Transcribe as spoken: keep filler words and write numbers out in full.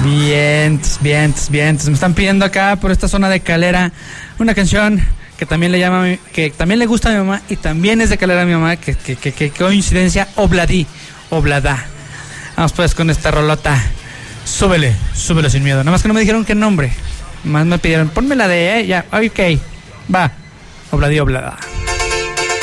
Bien, bien, bien. Me están pidiendo acá por esta zona de Calera una canción que también le llama, que también le gusta a mi mamá y también es de Calera a mi mamá, que, que, que, que coincidencia, Obladí, Oblada. Vamos pues con esta rolota. Súbele, súbele sin miedo. Nada más que no me dijeron qué nombre. Más me pidieron, ponme la de, eh, ya, ok, va. Obladí, Oblada.